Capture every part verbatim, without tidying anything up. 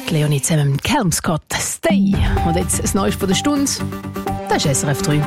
Leonie zusammen mit Kelmscott, Stay. Und jetzt das Neueste von der Stunde, das ist S R F drei.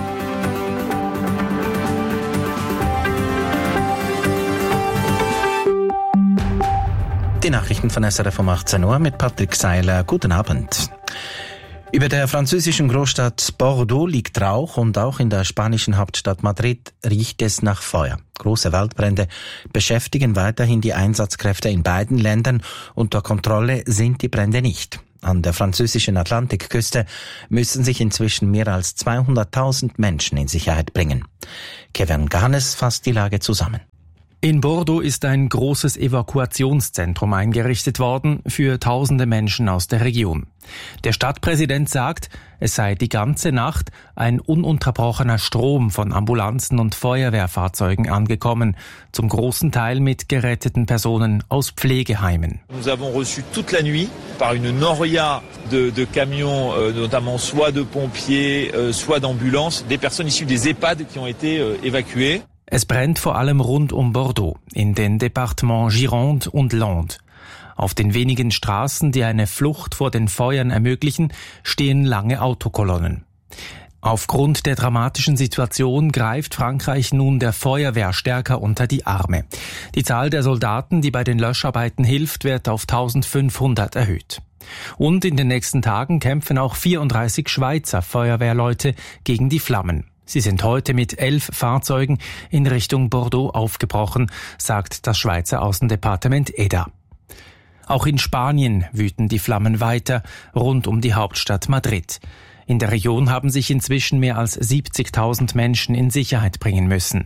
Die Nachrichten von S R F um achtzehn Uhr mit Patrick Seiler. Guten Abend. Über der französischen Großstadt Bordeaux liegt Rauch und auch in der spanischen Hauptstadt Madrid riecht es nach Feuer. Große Waldbrände beschäftigen weiterhin die Einsatzkräfte in beiden Ländern. Unter Kontrolle sind die Brände nicht. An der französischen Atlantikküste müssen sich inzwischen mehr als zweihunderttausend Menschen in Sicherheit bringen. Kevin Ganes fasst die Lage zusammen. In Bordeaux ist ein großes Evakuationszentrum eingerichtet worden für tausende Menschen aus der Region. Der Stadtpräsident sagt, es sei die ganze Nacht ein ununterbrochener Strom von Ambulanzen und Feuerwehrfahrzeugen angekommen, zum großen Teil mit geretteten Personen aus Pflegeheimen. Nous avons reçu toute la nuit par une noria de, de camions, euh, notamment soit de pompiers, euh, soit d'ambulances, des personnes issues des EHPAD qui ont été euh, évacuées. Es brennt vor allem rund um Bordeaux, in den Departements Gironde und Landes. Auf den wenigen Straßen, die eine Flucht vor den Feuern ermöglichen, stehen lange Autokolonnen. Aufgrund der dramatischen Situation greift Frankreich nun der Feuerwehr stärker unter die Arme. Die Zahl der Soldaten, die bei den Löscharbeiten hilft, wird auf eintausendfünfhundert erhöht. Und in den nächsten Tagen kämpfen auch vierunddreißig Schweizer Feuerwehrleute gegen die Flammen. Sie sind heute mit elf Fahrzeugen in Richtung Bordeaux aufgebrochen, sagt das Schweizer Außendepartement E D A. Auch in Spanien wüten die Flammen weiter, rund um die Hauptstadt Madrid. In der Region haben sich inzwischen mehr als siebzigtausend Menschen in Sicherheit bringen müssen.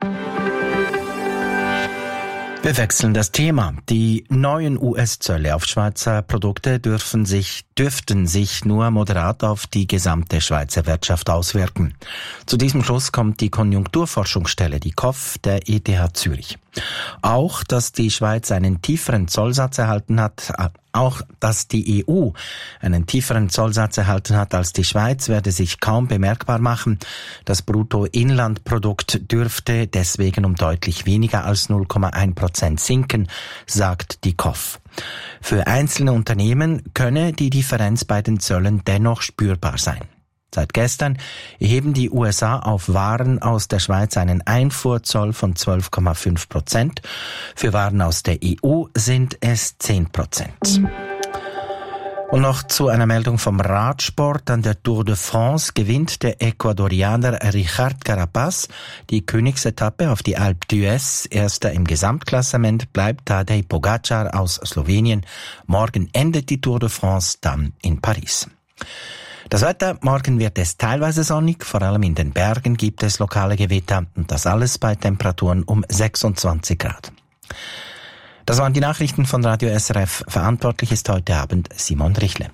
Wir wechseln das Thema. Die neuen U S-Zölle auf Schweizer Produkte dürfen sich, dürften sich nur moderat auf die gesamte Schweizer Wirtschaft auswirken. Zu diesem Schluss kommt die Konjunkturforschungsstelle, die K O F der E T H Zürich. Auch, dass die Schweiz einen tieferen Zollsatz erhalten hat, auch, dass die E U einen tieferen Zollsatz erhalten hat als die Schweiz, werde sich kaum bemerkbar machen. Das Bruttoinlandprodukt dürfte deswegen um deutlich weniger als null Komma eins Prozent sinken, sagt die K O F. Für einzelne Unternehmen könne die Differenz bei den Zöllen dennoch spürbar sein. Seit gestern erheben die U S A auf Waren aus der Schweiz einen Einfuhrzoll von zwölf Komma fünf Prozent. Für Waren aus der E U sind es zehn Prozent. Und noch zu einer Meldung vom Radsport. An der Tour de France gewinnt der Ecuadorianer Richard Carapaz die Königsetappe auf die Alpe d'Huez. Erster im Gesamtklassement bleibt Tadej Pogacar aus Slowenien. Morgen endet die Tour de France dann in Paris. Das Wetter, morgen wird es teilweise sonnig, vor allem in den Bergen gibt es lokale Gewitter und das alles bei Temperaturen um sechsundzwanzig Grad. Das waren die Nachrichten von Radio S R F. Verantwortlich ist heute Abend Simon Richle.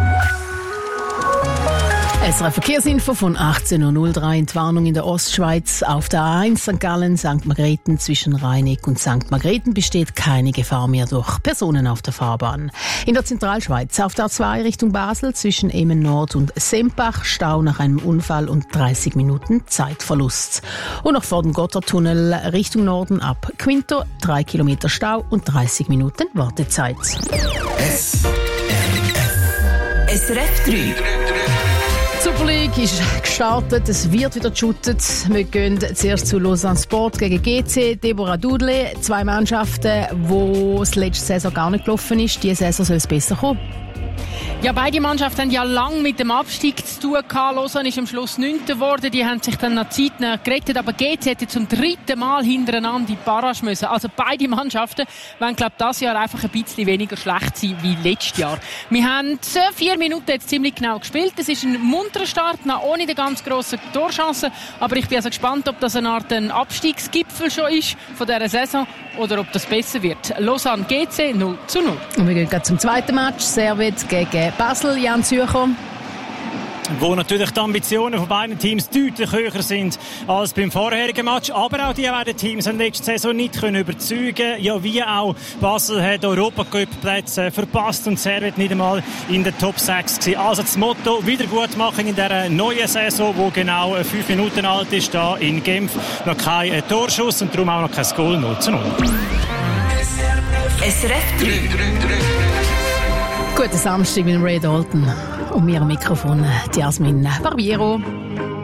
S R F-Verkehrsinfo von achtzehn Uhr null drei. Entwarnung in der Ostschweiz. Auf der A eins Sankt Gallen, Sankt Margrethen zwischen Rheineck und Sankt Margrethen besteht keine Gefahr mehr durch Personen auf der Fahrbahn. In der Zentralschweiz auf der A zwei Richtung Basel zwischen Emen Nord und Sempach Stau nach einem Unfall und dreißig Minuten Zeitverlust. Und noch vor dem Gotthardtunnel Richtung Norden ab Quinto drei Kilometer Stau und dreißig Minuten Wartezeit. S R F. S R F drei. Die Super League ist gestartet, es wird wieder geshootet. Wir gehen zuerst zu Lausanne Sport gegen G C. Deborah Dudley, zwei Mannschaften, wo es letzte Saison gar nicht gelaufen ist. Diese Saison soll es besser kommen. Ja, beide Mannschaften haben ja lange mit dem Abstieg zu tun gehabt. Lausanne ist am Schluss Neunter geworden. Die haben sich dann nach Zeit gerettet. Aber G C hätte zum dritten Mal hintereinander in die Barrage müssen. Also beide Mannschaften wollen, glaube ich, dieses Jahr einfach ein bisschen weniger schlecht sein wie letztes Jahr. Wir haben vier Minuten jetzt ziemlich genau gespielt. Es ist ein munterer Start, noch ohne die ganz grossen Torchancen. Aber ich bin also gespannt, ob das eine Art ein Abstiegsgipfel schon ist von dieser Saison oder ob das besser wird. Lausanne G C null zu null. Und wir gehen gleich zum zweiten Match. Servet gegen Basel, Jan Zürcher. Wo natürlich die Ambitionen von beiden Teams deutlich höher sind als beim vorherigen Match. Aber auch die beiden Teams haben letzte Saison nicht können überzeugen. Ja, wie auch Basel hat Europacup-Plätze verpasst und Servet nicht einmal in der Top sechs gewesen. Also das Motto Wiedergutmachen in dieser neuen Saison, die genau fünf Minuten alt ist, da in Genf. Noch kein Torschuss und darum auch noch kein Goal, null zu null. S R F drei. Gut, Guten Samstag mit Ray Dalton und mir am Mikrofon Jasmin Barbiero.